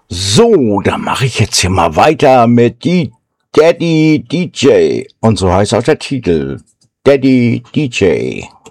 So, dann mache ich jetzt hier mal weiter mit die Daddy DJ. Und so heißt auch der Titel. Daddy DJ.